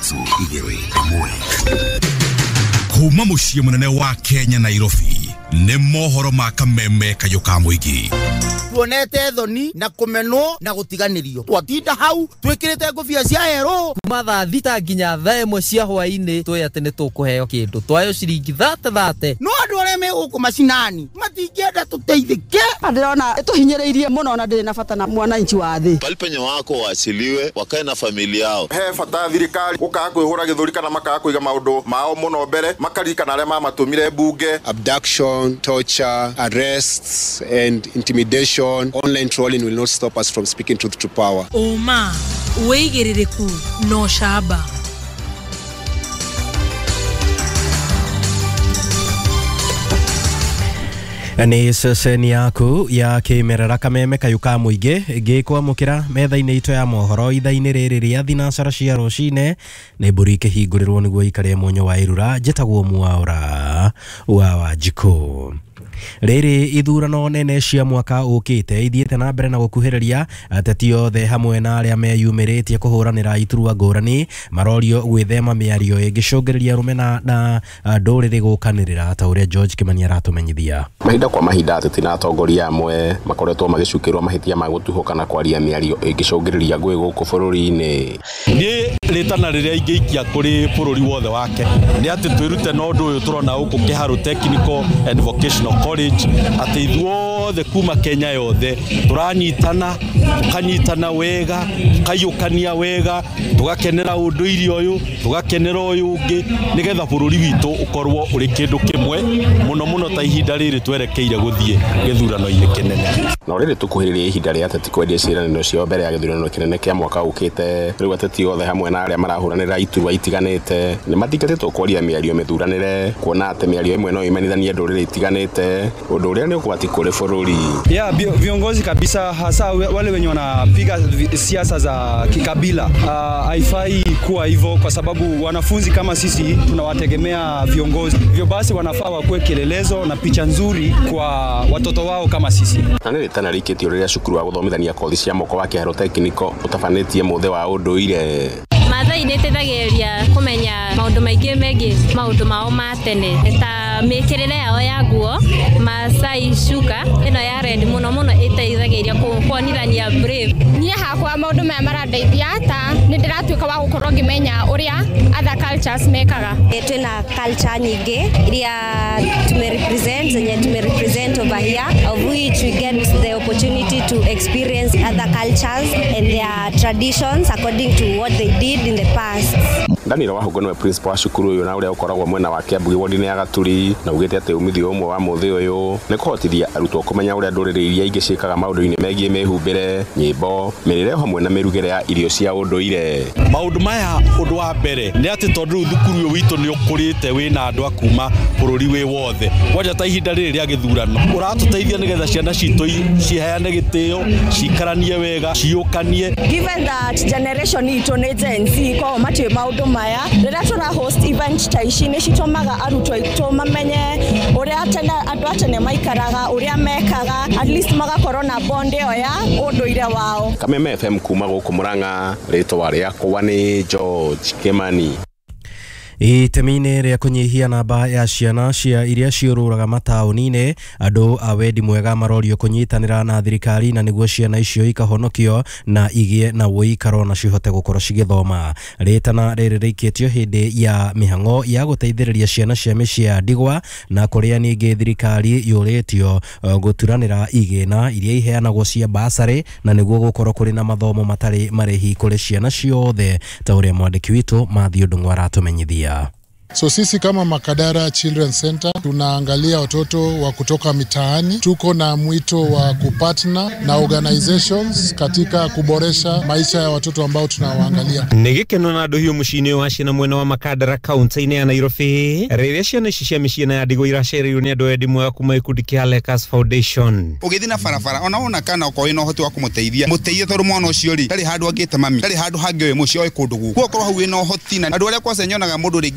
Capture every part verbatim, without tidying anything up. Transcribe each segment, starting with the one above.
nusu igiri mwe. Kuma muciĩ munene wa Kenya Nairobi nĩ mohoro ma kameme kayoka muigi. Tuonete thoni na kumenwo na gutiganirio. Twatinda hau twikirite ngufia cia hero mathaa thita nginya thaa ĩmwe cia hwaĩ-inĩ tũĩ atĩ nĩ tũkũheo kĩndũ twayo ciringi thate thate. No andũ arĩa megũkũ macinani matingĩenda tũteithĩke. Ndĩrona tũhinyĩrĩirie mũno na ndĩrĩ na bata na mwananchi wa thĩ. Palipenye wako wasiliwe wakae na familia yao. He bata thirikari ukaga kwihura githuri kana makaga kuiga maundu mao muno mbere makarikana arĩa mamatumire bunge. Abduction, torture, arrests and intimidation. Online trolling will not stop us from speaking truth to power. Oma, weigiririku no shaba. Ni seseni yaku ya kimerera kameme kayuka muige gikwamukira metha-ini ito ya mohoro itha-ini riri ria thinacara cia rucine ni mburi kihingurirwo niguo ikare monyo wa irura njitagwo Mwaura wa Wanjiku. Riri ithurano nene cia mwaka ukite ithiete na mbere na gukuhiriria ateti othe hamwe na aria meyumiritie kuhuranira iturua ngurani marorio gwithema miario ingicungiriria rumena na nduriri gukanirira ta uria George Kimani aratumenyithia. Mahinda kwa mahinda ateti na atongoria amwe makoretwo magicukirwo mahitia ma gutuhuka na kwaria miario ingicungiriria ngui guku bururi-ini. Ni ritana riria ingiikia kuri bururi wothe wake ni ati twirute no ndu uyu turona guku Kiharu Technical and Vocational College ati ithuothe kuma Kenya yothe turanyitana tukanyitana wega tukayukania wega tugakenera unduiri uyu tugakenera uyu ungi nigetha bururi witu ukorwo uri kindu kimwe muno muno ta ihinda riri twerekeire guthie githurano-ini kinene. No riri tukuhiriria ihinda ria ateti kwendia ciraniro cio mbere ya githurano kinene kia mwaka ukite riu ateti othe hamwe na aria marahuranira iturwa itiganite ni mathingatitwo kwaria miario mithuranire kuona ati miario imwe no imenithanie nduriri itiganite undu uria ni ukwati kuri bururi. Ya viongozi kabisa hasa wale wenye wanapiga siasa za kikabila haifai uh, kuwa hivyo kwa sababu wanafunzi kama sisi tunawategemea viongozi. Hivyo basi wanafaa wakuwe kielelezo na picha nzuri kwa watoto wao kama sisi. Na nĩ tana rikĩtio rĩrĩa cukuru wa gũthomithania kothi cia moko wa Kiharu Technical utafanĩtie muthe wa ũndũire. Mathai nĩ teithagia kumenya maundu maingi megi maundu mao ma tene ta mikirire yao ya nguo Masai shuka ino ya red muno muno iteithagia kuonithania brave. Niĩ hakwa maundu maya marandeithia ta nĩ ndĩratuĩka wa gũkorwo ngĩmenya ũrĩa other cultures mekaga. Twina culture nyingĩ iria tume represent zenye tume represent over here of which we get the opportunity to experience other cultures and their traditions according to what they did in the past. Daniel Wahungu nĩwe principal wa cukuru uyu na uria ukoragwo mwena wa Kiambu ward-ini ya Gaturi na ugite ati umithio umwe wa muthi uyu ni kuhotithia arutwo kumenya uria nduriri iria ingi ciikaga maundu-ini megie mehumbire nyimbo mirire hamwe na mirugire ya irio cia unduire. Maundu maya undu wa mbere ni ati tondu thukuru uyu witu ni ukurite wina andu akuma bururi wi wothe waja ta ihinda riri ria githurano uratuteithia nigetha ciana citu ciheane gitio cikaranie wega ciukanie. Given that generation itu ni Gen Z kwa mati maundu maya rĩrĩa tũra host event ta ici nĩ citũmaga arutwo aitũ mamenye ũrĩa tene andũ a tene maikaraga ũrĩa mekaga at least magakorwo na bond ĩyo ya ũndũire wao. Kameme F M kuma gũkũ Murang'a rĩtwa rĩakwa nĩ George Kimani. Itemine ria kunyihia namba ya ciana cia iria ciururaga mataũni-inĩ andu a wendi mwega marorio kunyitanira na thirikari na niguo ciana icio ikahonokio na igie na woikaro na cihote gukorwo cigithoma. Ritana riri rikitio hindi ya mihango ya guteithĩrĩria ciana cia mĩciĩ ya ndigwa na kuria ningi thirikari yuritio uh, guturanira igina iria iheanagwo cia basari na niguo gukorwo kuri na mathomo matari marĩhi kuri ciana ciothe ta uria mwandiki witu Matthew Ndung'u aratumenyithia. So sisi kama Makadara Children Center tunaangalia watoto wa kutoka mitaani. Tuko na mwito wa kupatna na organizations katika kuboresha maisha ya watoto ambao tunawaangalia. Nigikeno na nduhiu mucini wa ciana mwena wa Makadara kaunti-ini ya Nairobi rĩrĩa ciana ici cia mĩciĩ ya ndigwa iracereirwo nĩ andũ endi mwega kuma ikundi kia Lakers Foundation. Ũgĩthi na barabara ona ona kana ũkorwo ĩna ũhoti wa kũmũteithia mũteithie tondũ mwana ũcio rĩ ndarĩ handũ angĩte mami ndarĩ handũ hangĩ we mũciĩ o kũndũ gũkũ. Kuo korwo hau ĩna ũhoti na andũ arĩa kwacenyonaga mũndũ rĩngĩ na nguo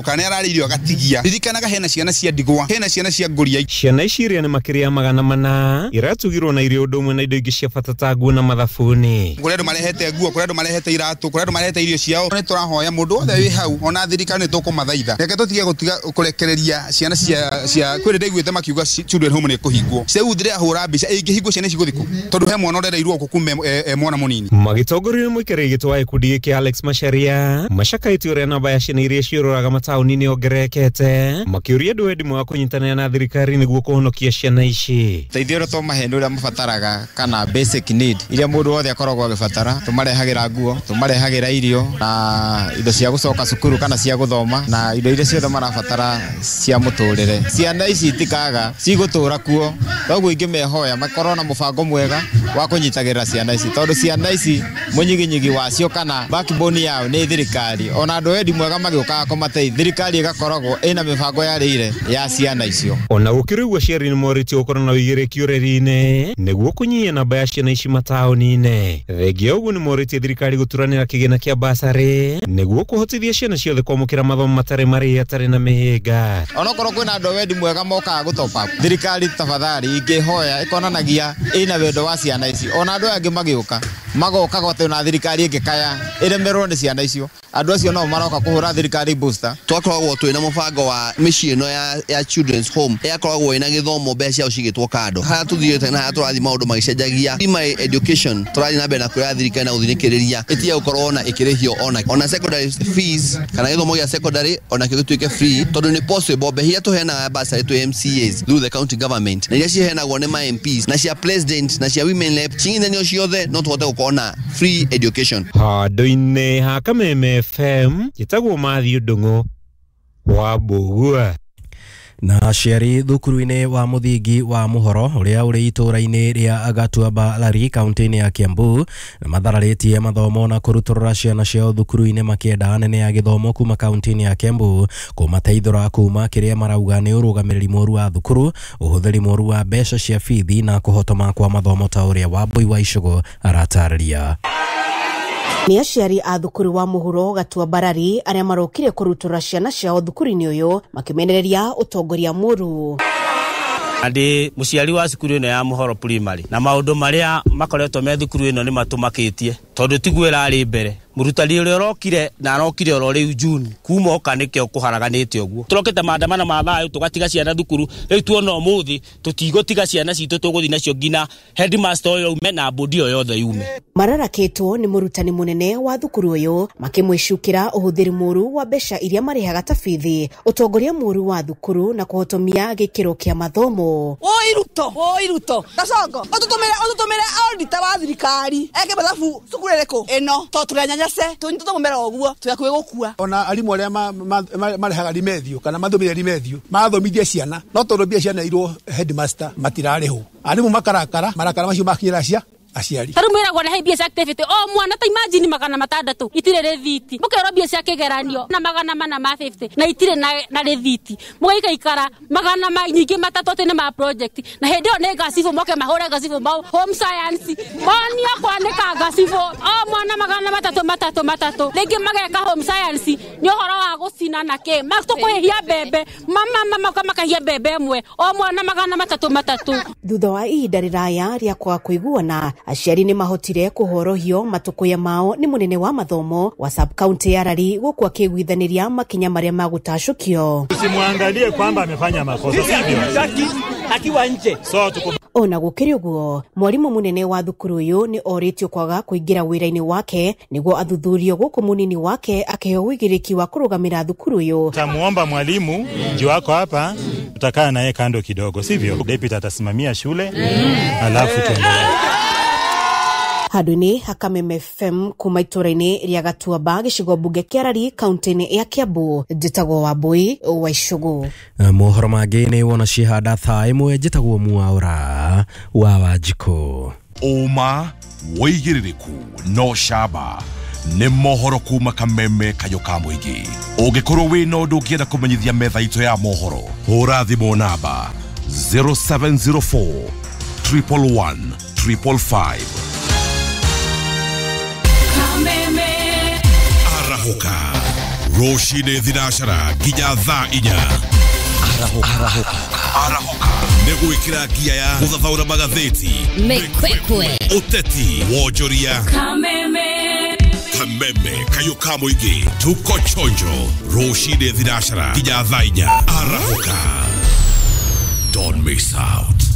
kana araririo agatigia ririkanaga hena ciana cia ndigwa hena ciana cia nguria ciana iciria ni makiria magana mana iratugirwo na irio ndumwe na indo ingi cia bata ta nguo na mathafuni kuredo marehete nguo kuredo marehete iratu kuredo marehete irio ciao ni turahoya mundu othe wi hau ona thirikari ni tukumathaitha reke tutige gutiga kurekereria ciana cia cia kwire ndaiguite makiuga children home ni kuhingwo seu ndire ahura mbica ingihingwo ciana ciguthiku tondu he mwana urereirwo kukume mwana munini magitongoria mwikere gitwa ikundi iki Alex Macharia mashakaiti uri namba ya ciana iria ciururaga matauni-ini ongerekete makiuria andu wendi mwa kunyitanira na thirikari niguo kuhonokia ciana ici teithio to mahendo uria mabataraga kana basic need iria mundu wothe akoragwo agibatara tumarehagira nguo tumarehagira irio na indo cia gucoka cukuru kana cia guthoma na indo iria ciothe marabatara cia muturire ciana ici itikaga cigutura kuo toguo ingimehoya makorwo na mubango mwega wa kunyitagirira ciana ici tondu ciana ici munyiginyigi wacio kana backbone yao ni thirikari ona andu wendi mwega magioka komatei thirikari igakoragwo ina mibango yarire ya ciana icio ona ukirigwa ciari ni moriti ukora na wigiriki ureri-ini niguo kunyia namba ya ciana ici matauni-ini thegio ugu ni moriti thirikari guturanira kigina kia basari niguo kuhotithia ciana ciothe kwamukira mathomo matari mari atari na mihinga ona korwo kwina andu wendi mwega moka gutopa thirikari tafadhali ingihoya ikonanagia ina wendo wa ciana ici ona andu angi magioka magoka gote na thirikari ingikaya iremerwo ni ciana icio andu acio no maroka kuhura thirikari booster twakoragwo twina mubango wa micii ino ya ya children's home yakoragwo ina githomo mbeca ciao cigitwo kando haha tuthiete na haha turathi maundu magicenjagia my education turathi na mbere na kuya thirikari na guthikiriria itia gukorwo na ikirihio ona ona secondary fees kana githomo gia secondary ona kigituike free tondu ni possible behia tuhena basari tu M C As through the county government na iria cihenagwo ni ma M Ps na cia president na cia women rep chingine nio ciothe no tuhote gukona free education handu-ini ha Kameme F M gitagwo Mathiu Ndungu wa Mbugua na aciari thukuru-ini wa muthingi wa Muhoro uria uri itura-ini ria Agatuaba Lari kaunti-ini ya Kiambu na mathararitie mathomo na kuruturura ciana ciao thukuru-ini makienda nene ya githomo kuma kaunti-ini ya Kiambu kumateithura kuma kiria marauga ni urugamiriri moru wa thukuru uhuthiri moru wa mbeca cia fithi na kuhotoma kwa mathomo ta uria Wambui wa Icogo aratariria ni aciari a thukuru wa Muhuro Gatuaba Lari aria marokire kurutura ciana ciao thukuru-ini uyu makimenereria utongoria muru andi muciari wa cukuru ino ya Muhoro Primary na maundu maria makoretwo me thukuru ino ni matumakitie tondu tigwira ari mbere murutani uria rokire na rokire oro riu June kuma okanike okuharaganite oguo turokete maandamano ma thayu tugatiga ciana thukuru riu tuona umuthi tutigotiga ciana citu tuguthi nacio ngina headmaster uyu ume na bodi yothe yume mararaketwo ni murutani munene wa thukuru uyu makimwicukira uhuthiri muru wa mbeca iria marihaga ta fithi utongoria muru wa thukuru na kuhotomia gikiro kia mathomo oi ruto oi ruto Gasongo otutumire otutumire auditor wa thirikari eke mathabu cukuru riko eno to turanyanyase tunyi tutumira oguo tuyakwe gukua ona alimu aria marehaga rimethio kana mathomire rimethio mathomithia ciana no tondu bia ciana irwo headmaster matirariho alimu makarakara marakara macio makira cia aciari taru mwira gwa he B S activity o mwana ta imagine magana matandatu itire rethiti mukero B S akigeranio na magana mana ma fifty na itire na na rethiti mugaika ikara magana ma nyingi matatu tene ma project na hendio ne gasifu moke mahora gasifu ma home science bani akwanika gasifu o mwana magana matatu matatu matatu lege mageka home science ni horo wa gucina na ke matukuyehia bebe mama mama kama kahia bebe mwe o mwana magana matatu matatu thutha wa ihinda riraya ria kwa kuiguana aciari ni mahotire kuhorohio matukuya mao ni munene wa mathomo wa sub county ya Lari guku akigwithaniria makinya maria magutacukio usimwangalie kwamba amefanya makosa sivyo akiwa nje so tuko ona gukiri uguo mwarimu munene wa thukuru uyu ni oritio kwaga kuingira wira-ini wake niguo athuthurio guku munini wake akiheo wigiriki wa kurugamira thukuru uyu tamuomba mwalimu ndio wako hapa tutakaa naye kando kidogo sivyo deputy atasimamia shule alafu tuendelee Haduni Hakameme F M kuma itura-ini ria Gatuaba gicigo bunge kia Lari kaunti-ini ya Kiambu njitagwo Wambui wa Icogo mohoro mangi ni wona cihanda thaa imwe njitagwo Mwaura wa Wanjiko uma woigiririku no shaba ni mohoro kuma Kameme kayo ka muingi ungikorwo wi no ndu ngienda kumenyithia metha ito ya mohoro hura thimu namba zero seven zero four one one one five five Arahuka Roshine Dinashara Ginya Tha Inya Arahoka Arahoka Arahoka Neguikira gia ya Kuthathaura magatheti Mekwekwe Uteti Wojoria Kameme Kameme Kayuka Muigi Tuko Chonjo Roshine Dinashara Ginya Tha Inya Arahoka Don't miss out.